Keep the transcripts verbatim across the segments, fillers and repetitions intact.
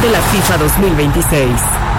de la FIFA dos mil veintiséis.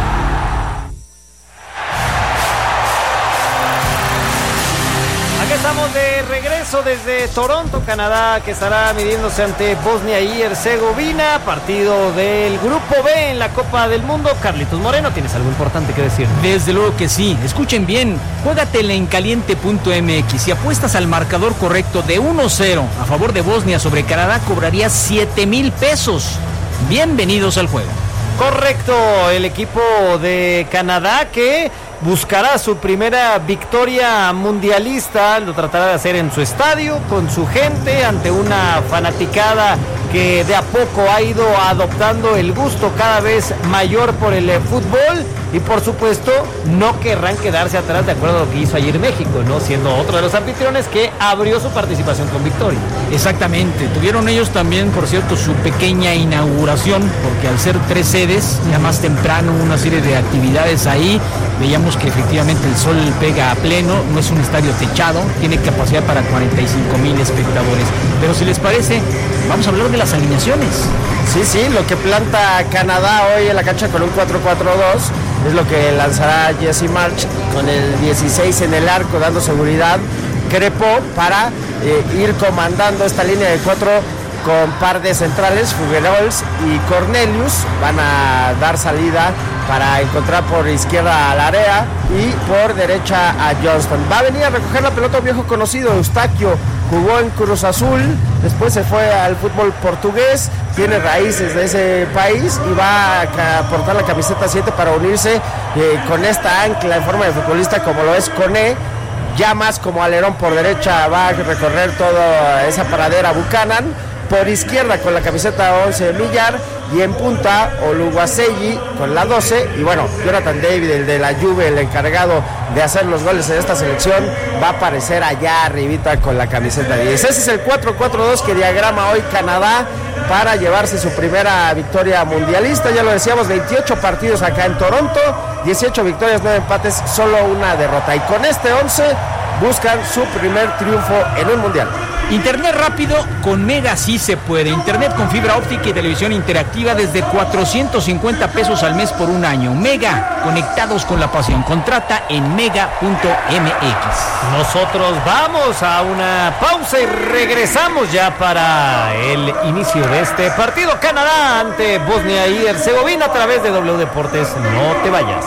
Estamos de regreso desde Toronto, Canadá, que estará midiéndose ante Bosnia y Herzegovina, partido del Grupo B en la Copa del Mundo. Carlitos Moreno, ¿tienes algo importante que decir? Desde luego que sí. Escuchen bien, juégatela en caliente punto m x. Si apuestas al marcador correcto de uno cero a favor de Bosnia sobre Canadá, cobrarías siete mil pesos. Bienvenidos al juego. Correcto, el equipo de Canadá que buscará su primera victoria mundialista, lo tratará de hacer en su estadio, con su gente, ante una fanaticada que de a poco ha ido adoptando el gusto cada vez mayor por el fútbol y por supuesto no querrán quedarse atrás de acuerdo a lo que hizo ayer México, ¿no? Siendo otro de los anfitriones que abrió su participación con victoria. Exactamente, tuvieron ellos también, por cierto, su pequeña inauguración, porque al ser tres sedes, ya más temprano, una serie de actividades ahí, veíamos que efectivamente el sol pega a pleno, no es un estadio techado, tiene capacidad para cuarenta y cinco mil espectadores. Pero si les parece, vamos a hablar de las alineaciones. Sí, sí, lo que planta Canadá hoy en la cancha con un cuatro cuatro dos es lo que lanzará Jesse Marsch con el dieciséis en el arco dando seguridad. Crepo para eh, ir comandando esta línea de cuatro con par de centrales, Figueroa y Cornelius. Van a dar salida para encontrar por izquierda a Larea y por derecha a Johnston. Va a venir a recoger la pelota un viejo conocido, Eustaquio. Jugó en Cruz Azul, después se fue al fútbol portugués, tiene raíces de ese país y va a portar la camiseta siete para unirse eh, con esta ancla en forma de futbolista como lo es Koné. Ya más como alerón por derecha va a recorrer toda esa paradera Buchanan. Por izquierda con la camiseta once Millar y en punta Oluwaseyi con la doce y bueno, Jonathan David, el de la Juve, el encargado de hacer los goles en esta selección, va a aparecer allá arribita con la camiseta diez. Ese es el cuatro cuatro dos que diagrama hoy Canadá para llevarse su primera victoria mundialista. Ya lo decíamos, veintiocho partidos acá en Toronto, dieciocho victorias, nueve empates, solo una derrota y con este once buscan su primer triunfo en un mundial. Internet rápido con Mega sí se puede. Internet con fibra óptica y televisión interactiva desde cuatrocientos cincuenta pesos al mes por un año. Mega, conectados con la pasión. Contrata en mega punto m x. Nosotros vamos a una pausa y regresamos ya para el inicio de este partido. Canadá ante Bosnia y Herzegovina a través de W Deportes. No te vayas.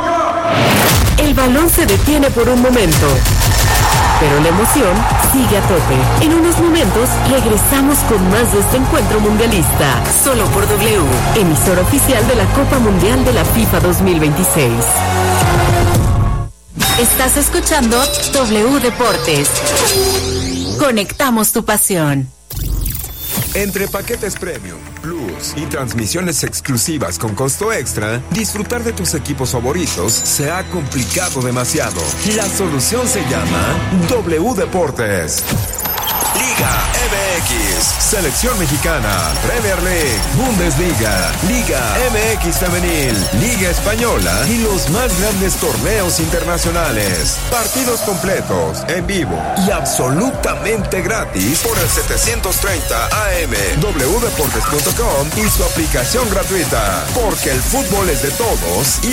El balón se detiene por un momento, pero la emoción sigue a tope. En unos momentos regresamos con más de este encuentro mundialista, solo por W, emisora oficial de la Copa Mundial de la FIFA dos mil veintiséis. Estás escuchando W Deportes. Conectamos tu pasión. Entre paquetes Premium, Plus y transmisiones exclusivas con costo extra, disfrutar de tus equipos favoritos se ha complicado demasiado. La solución se llama W Deportes. Liga M X, Selección Mexicana, Premier League, Bundesliga, Liga M X Femenil, Liga Española y los más grandes torneos internacionales. Partidos completos, en vivo y absolutamente gratis por el setecientos treinta A M, w deportes punto com y su aplicación gratuita. Porque el fútbol es de todos y